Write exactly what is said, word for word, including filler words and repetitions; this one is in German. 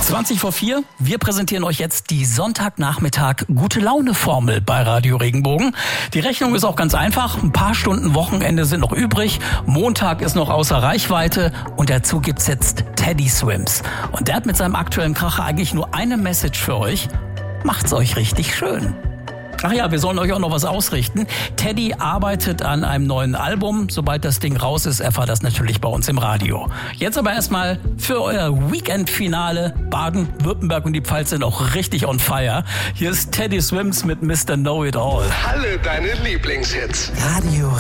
zwanzig vor vier, wir präsentieren euch jetzt die Sonntagnachmittag Gute-Laune-Formel bei Radio Regenbogen. Die Rechnung ist auch ganz einfach. Ein paar Stunden Wochenende sind noch übrig. Montag ist noch außer Reichweite. Und dazu gibt's jetzt Teddy Swims. Und der hat mit seinem aktuellen Kracher eigentlich nur eine Message für euch. Macht's euch richtig schön. Ach ja, wir sollen euch auch noch was ausrichten. Teddy arbeitet an einem neuen Album. Sobald das Ding raus ist, erfahrt das natürlich bei uns im Radio. Jetzt aber erstmal für euer Weekend-Finale. Baden, Württemberg und die Pfalz sind auch richtig on fire. Hier ist Teddy Swims mit Mister Know It All. Alle deine Lieblingshits. Radio